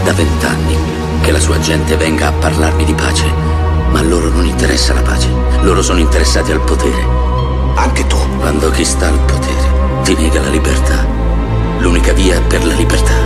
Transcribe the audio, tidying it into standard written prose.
Da 20 anni che la sua gente venga a parlarmi di pace, ma a loro non interessa la pace. Loro sono interessati al potere. Anche tu. Quando chi sta al potere ti nega la libertà, l'unica via per la libertà